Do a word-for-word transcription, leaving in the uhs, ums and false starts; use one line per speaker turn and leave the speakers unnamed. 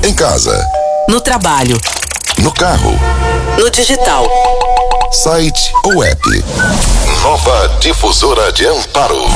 Em casa.
No trabalho.
No carro.
No digital.
Site ou app. Nova Difusora de Amparo.